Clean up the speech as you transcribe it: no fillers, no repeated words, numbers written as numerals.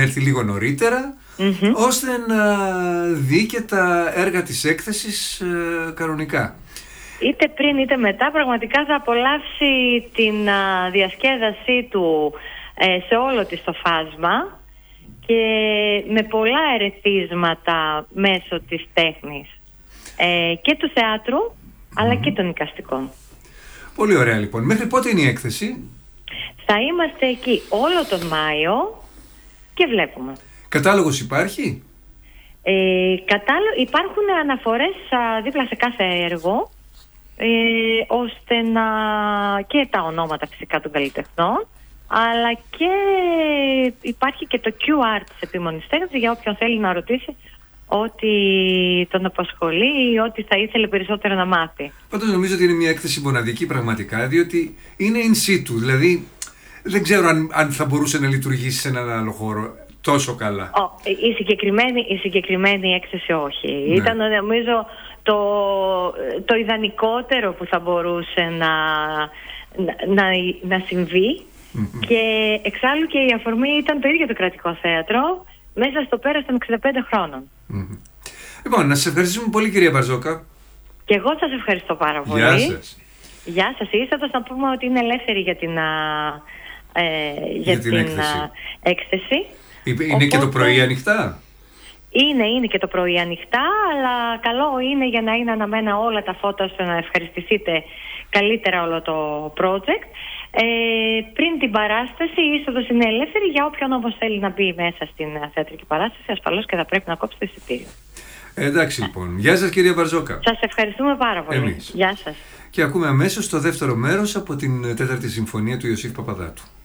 έρθει λίγο νωρίτερα, ώστε να δει και τα έργα της έκθεσης κανονικά. Είτε πριν είτε μετά, πραγματικά θα απολαύσει την διασκέδασή του σε όλο της το φάσμα και με πολλά ερεθίσματα μέσω της τέχνης και του θεάτρου αλλά και των εικαστικών. Πολύ ωραία λοιπόν. Μέχρι πότε είναι η έκθεση? Θα είμαστε εκεί όλο τον Μάιο και βλέπουμε. Κατάλογος υπάρχει? Υπάρχουν αναφορές δίπλα σε κάθε έργο, ώστε να και τα ονόματα φυσικά των καλλιτεχνών, αλλά και υπάρχει και το QR της επίμονης τέχνης για όποιον θέλει να ρωτήσει ό,τι τον απασχολεί ή ό,τι θα ήθελε περισσότερο να μάθει. Πάντως νομίζω ότι είναι μια έκθεση μοναδική πραγματικά, διότι είναι in situ, δηλαδή δεν ξέρω αν θα μπορούσε να λειτουργήσει σε έναν άλλο χώρο τόσο καλά. Η συγκεκριμένη έκθεση όχι. Ναι. Ήταν νομίζω το ιδανικότερο που θα μπορούσε να συμβεί. Και εξάλλου και η αφορμή ήταν το ίδιο το Κρατικό Θέατρο μέσα στο πέρας των 65 χρόνων. Λοιπόν, να σας ευχαριστούμε πολύ κυρία Μπαρζόκα. Και εγώ σας ευχαριστώ πάρα πολύ. Γεια σας. Γεια σας. Ίσως να πούμε ότι είναι ελεύθερη για την έκθεση. Είναι οπότε, και το πρωί ανοιχτά? Είναι και το πρωί ανοιχτά, αλλά καλό είναι για να είναι αναμένα όλα τα φώτα ώστε να ευχαριστηθείτε καλύτερα όλο το project. Πριν την παράσταση η είσοδος είναι ελεύθερη για όποιον όμως θέλει να μπει μέσα στην θεατρική παράσταση, ασφαλώς και θα πρέπει να κόψει το εισιτήριο. Εντάξει λοιπόν. Γεια σας κυρία Μπαρζόκα. Σας ευχαριστούμε πάρα πολύ. Εμείς. Γεια σας. Και ακούμε αμέσως το δεύτερο μέρος από την 4η Συμφωνία του Ιωσήφ Παπαδάτου.